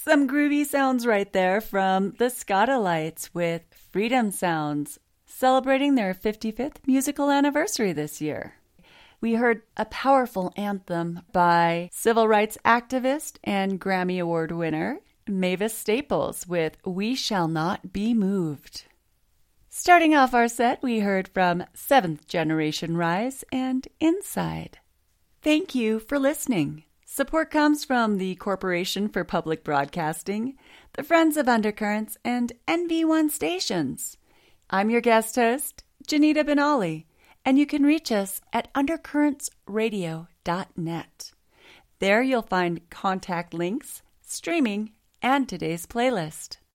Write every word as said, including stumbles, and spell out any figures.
Some groovy sounds right there from the Scatolites with Freedom Sounds, celebrating their fifty-fifth musical anniversary this year. We heard a powerful anthem by civil rights activist and Grammy Award winner Mavis Staples with We Shall Not Be Moved. Starting off our set, we heard from Seventh Generation Rise and Inside. Thank you for listening. Support comes from the Corporation for Public Broadcasting, the Friends of Undercurrents, and N V one Stations. I'm your guest host, Janita Benali, and you can reach us at undercurrents radio dot net. There you'll find contact links, streaming, and today's playlist.